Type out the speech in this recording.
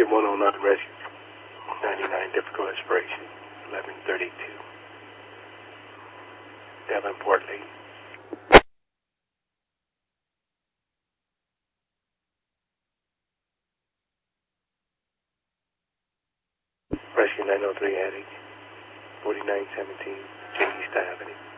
Kid 109 Rescue. 99 difficult expiration. 11:32. Davenport Lane. Rescue 903 Attic. 4917 J. East Avenue.